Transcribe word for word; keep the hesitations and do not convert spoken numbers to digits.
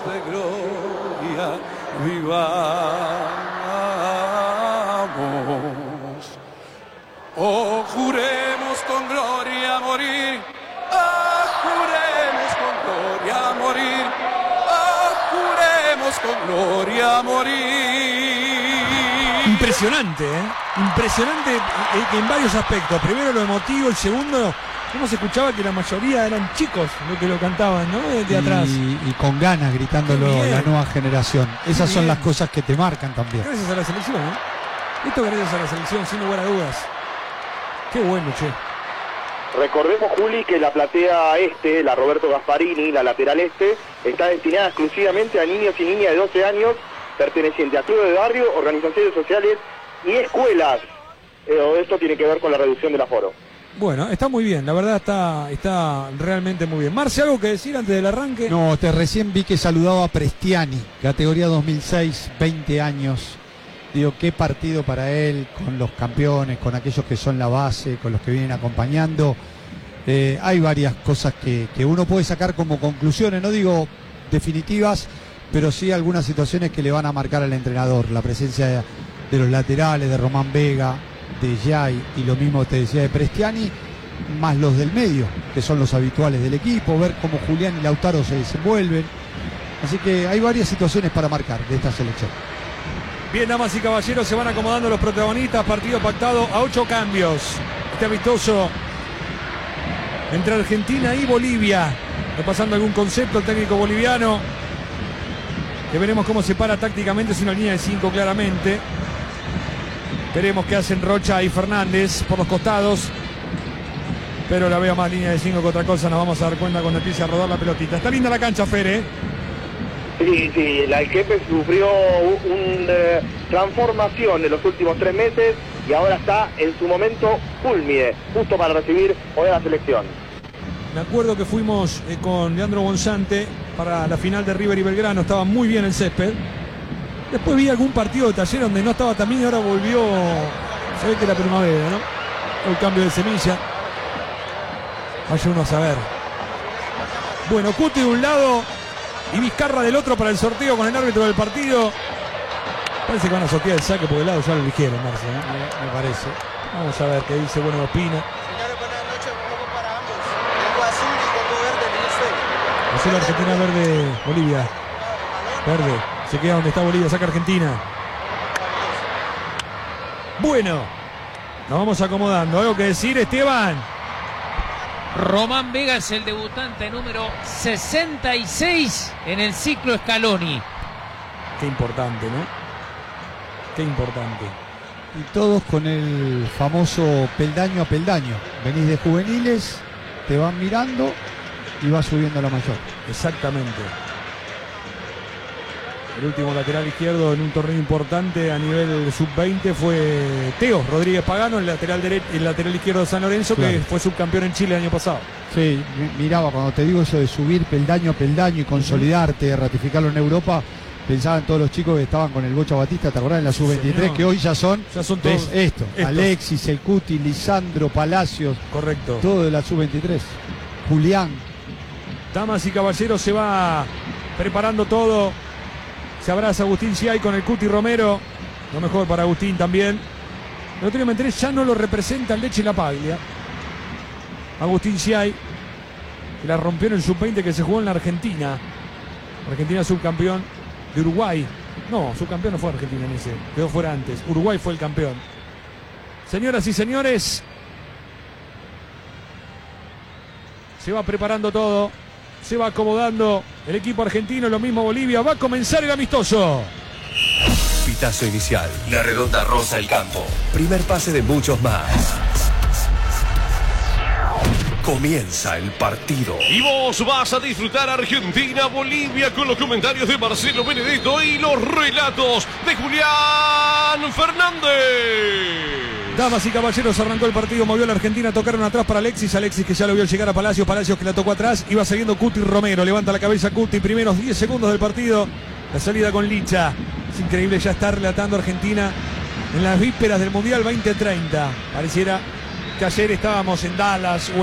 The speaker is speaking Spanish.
de gloria vivamos. Oh, juremos con gloria morir. Ah, juremos con gloria morir. Ah, juremos con gloria morir. Impresionante, ¿eh? Impresionante en varios aspectos. Primero lo emotivo, el segundo, cómo se escuchaba que la mayoría eran chicos los que lo cantaban, ¿no? Desde atrás. Y, y con ganas, gritándolo la nueva generación. Esas Qué son bien. las cosas que te marcan también. Gracias a la selección, ¿eh? Esto gracias a la selección, sin lugar a dudas. Qué bueno, che. Recordemos, Juli, que la platea este, la Roberto Gasparini, la lateral este, está destinada exclusivamente a niños y niñas de doce años, pertenecientes a clubes de barrio, organizaciones sociales y escuelas. Eh, esto tiene que ver con la reducción del aforo. Bueno, está muy bien, la verdad está, está realmente muy bien. Marce, ¿algo que decir antes del arranque? No, te recién vi que saludaba a Prestiani, categoría dos mil seis, veinte años. Digo, qué partido para él, con los campeones, con aquellos que son la base, con los que vienen acompañando. Eh, hay varias cosas que, que uno puede sacar como conclusiones, no digo definitivas, pero sí algunas situaciones que le van a marcar al entrenador. La presencia de, de los laterales, de Román Vega, de Yay, y lo mismo te decía de Prestiani, más los del medio, que son los habituales del equipo, ver cómo Julián y Lautaro se desenvuelven. Así que hay varias situaciones para marcar de esta selección. Bien, damas y caballeros, se van acomodando los protagonistas. Partido pactado a ocho cambios. Este amistoso entre Argentina y Bolivia. Repasando algún concepto, el técnico boliviano, que veremos cómo se para tácticamente. Es una línea de cinco claramente. Veremos qué hacen Rocha y Fernández por los costados. Pero la veo más línea de cinco que otra cosa. Nos vamos a dar cuenta cuando empiece a rodar la pelotita. Está linda la cancha, Fer, ¿eh? Sí, sí, la Jefe sufrió una eh, transformación en los últimos tres meses y ahora está en su momento cúlmine, justo para recibir hoy a la selección. Me acuerdo que fuimos eh, con Leandro Bonzante para la final de River y Belgrano. Estaba muy bien el césped. Después vi algún partido de Taller donde no estaba tan bien y ahora volvió. Se ve que la primavera, ¿no? El cambio de semilla. Vaya uno a saber. Bueno, Cuti de un lado y Vizcarra del otro para el sorteo con el árbitro del partido. Parece que van a sortear el saque porque el lado ya lo eligieron, Marce, ¿eh? Me parece. Vamos a ver qué dice, bueno, opina. Señores, buenas noches, un poco para ambos. Tengo azul y tengo verde, mire usted. Azul Argentina, verde Bolivia. Verde, se queda donde está Bolivia, saca Argentina. Bueno, nos vamos acomodando. ¿Algo que decir, Esteban? Román Vega es el debutante número sesenta y seis en el ciclo Scaloni. Qué importante, ¿no? Qué importante. Y todos con el famoso peldaño a peldaño. Venís de juveniles, te van mirando y vas subiendo a la mayor. Exactamente. El último lateral izquierdo en un torneo importante a nivel sub veinte fue Teo Rodríguez Pagano, el lateral derecho, el lateral izquierdo de San Lorenzo, claro, que fue subcampeón en Chile el año pasado. Sí, miraba, cuando te digo eso de subir peldaño a peldaño y consolidarte, ratificarlo en Europa, pensaban todos los chicos que estaban con el Bocha Batista, ¿te acordás? En la sub veintitrés, sí, que hoy ya son, ya son todos esto, estos. Alexis, El Cuti, Lisandro, Palacios. Correcto. Todo de la sub veintitrés. Julián. Damas y caballeros, se va preparando todo. Se abraza Agustín Siay con el Cuti Romero. Lo mejor para Agustín también. El otro día me enteré, ya no lo representa el Leche La Paglia. Agustín Siay, que la rompió en el sub veinte que se jugó en la Argentina. Argentina subcampeón de Uruguay. No, subcampeón no fue Argentina en ese. Quedó fuera antes. Uruguay fue el campeón. Señoras y señores, se va preparando todo. Se va acomodando el equipo argentino, lo mismo Bolivia. Va a comenzar el amistoso. Pitazo inicial. La redonda rosa el campo. Primer pase de muchos más. Comienza el partido. Y vos vas a disfrutar Argentina-Bolivia con los comentarios de Marcelo Benedetto y los relatos de Julián Fernández. Damas y caballeros, arrancó el partido, movió la Argentina, tocaron atrás para Alexis, Alexis que ya lo vio llegar a Palacios, Palacios que la tocó atrás, iba siguiendo Cuti Romero, levanta la cabeza Cuti, primeros diez segundos del partido, la salida con Licha. Es increíble ya estar relatando Argentina en las vísperas del Mundial veinte treinta. Pareciera que ayer estábamos en Dallas o